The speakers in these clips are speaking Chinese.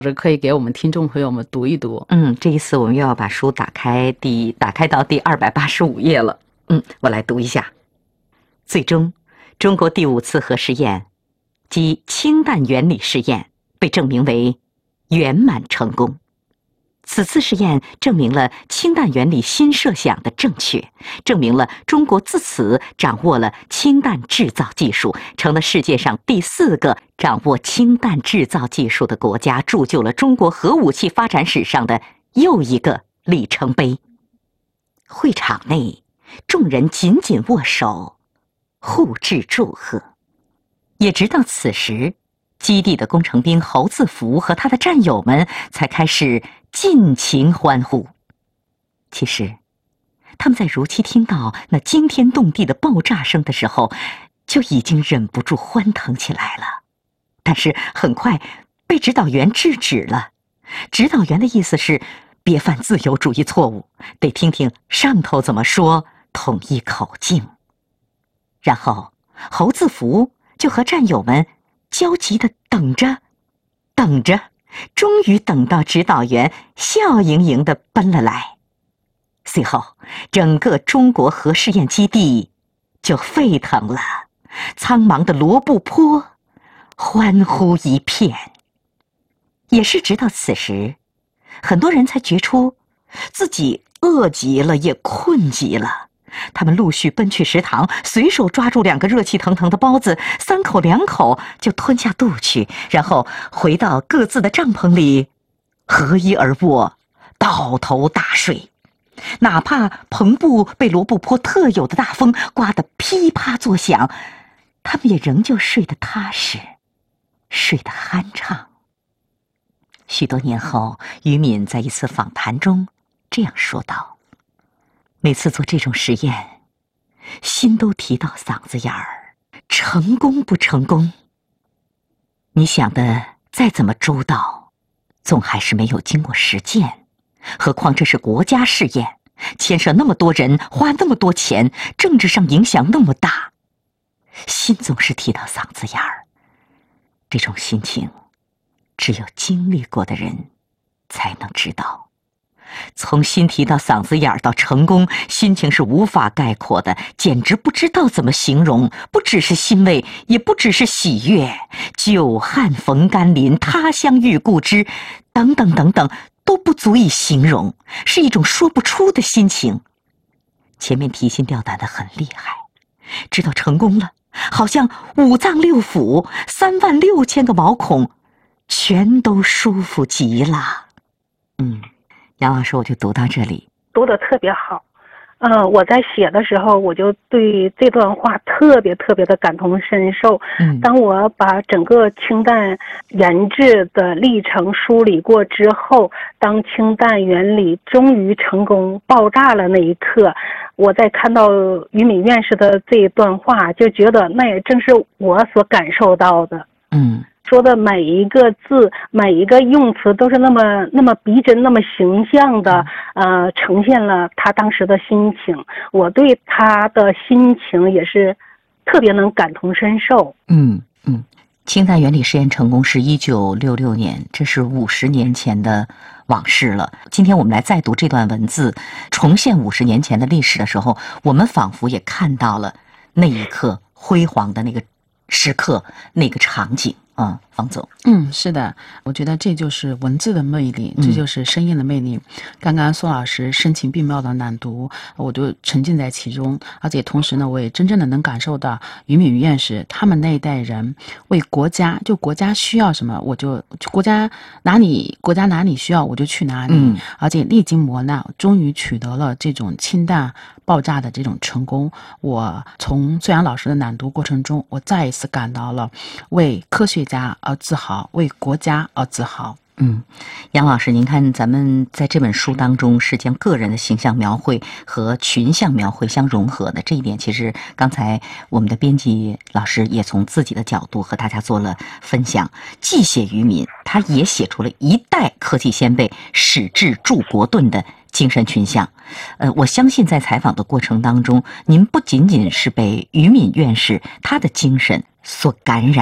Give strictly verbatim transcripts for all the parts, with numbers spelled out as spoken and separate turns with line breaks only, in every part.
可以给我们听众朋友们读一读。
嗯，这一次我们又要把书打开第打开到第二百八十五页了。嗯，我来读一下。最终，中国第五次核试验，即氢弹原理试验，被证明为圆满成功。此次试验证明了氢弹原理新设想的正确，证明了中国自此掌握了氢弹制造技术，成了世界上第四个掌握氢弹制造技术的国家，铸就了中国核武器发展史上的又一个里程碑。会场内，众人紧紧握手，互致祝贺。也直到此时，基地的工程兵侯自福和他的战友们才开始尽情欢呼。其实，他们在如期听到那惊天动地的爆炸声的时候，就已经忍不住欢腾起来了。但是很快被指导员制止了。指导员的意思是，别犯自由主义错误，得听听上头怎么说，统一口径。然后，侯自福就和战友们焦急地等着，等着，终于等到指导员笑盈盈地奔了来。随后，整个中国核试验基地就沸腾了，苍茫的罗布泊欢呼一片。也是直到此时，很多人才觉出自己饿极了，也困极了。他们陆续奔去食堂，随手抓住两个热气腾腾的包子，三口两口就吞下肚去，然后回到各自的帐篷里，合衣而卧，倒头大睡。哪怕篷布被罗布泊特有的大风刮得噼啪作响，他们也仍旧睡得踏实，睡得酣畅。许多年后，于敏在一次访谈中这样说道：每次做这种实验，心都提到嗓子眼儿，成功不成功？你想的再怎么周到，总还是没有经过实践。何况这是国家试验，牵涉那么多人，花那么多钱，政治上影响那么大，心总是提到嗓子眼儿。这种心情，只有经历过的人才能知道。从心提到嗓子眼儿到成功，心情是无法概括的，简直不知道怎么形容。不只是欣慰，也不只是喜悦，久旱逢甘霖，他乡遇故知，等等等等，都不足以形容，是一种说不出的心情。前面提心吊胆的很厉害，知道成功了，好像五脏六腑、三万六千个毛孔，全都舒服极了。嗯。杨老师，我就读到这里。
读得特别好。嗯、呃，我在写的时候，我就对这段话特别特别的感同身受。嗯，当我把整个氢弹研制的历程梳理过之后，当氢弹原理终于成功爆炸了那一刻，我在看到于敏院士的这一段话，就觉得那也正是我所感受到的。嗯。说的每一个字，每一个用词都是那么那么逼真，那么形象的，呃，呈现了他当时的心情。我对他的心情也是特别能感同身受。
嗯嗯，氢弹原理试验成功是一九六六年，这是五十年前的往事了。今天我们来再读这段文字，重现五十年前的历史的时候，我们仿佛也看到了那一刻辉煌的那个时刻，那个场景。嗯，方总，
嗯，是的，我觉得这就是文字的魅力，这就是声音的魅力。嗯、刚刚苏老师声情并茂的朗读，我就沉浸在其中，而且同时呢，我也真正的能感受到于敏院士他们那一代人为国家，就国家需要什么，我就国家哪里国家哪里需要我就去哪里，嗯、而且历经磨难，终于取得了这种氢弹爆炸的这种成功。我从孙杨老师的朗读过程中，我再一次感到了为科学家而自豪，为国家而自豪。
嗯，杨老师，您看咱们在这本书当中是将个人的形象描绘和群像描绘相融合的，这一点其实刚才我们的编辑老师也从自己的角度和大家做了分享。既写于敏，他也写出了一代科技先辈矢志筑国盾的精神群像。呃，我相信在采访的过程当中，您不仅仅是被于敏院士他的精神所感染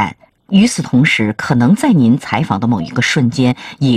与此同时，可能在您采访的某一个瞬间，也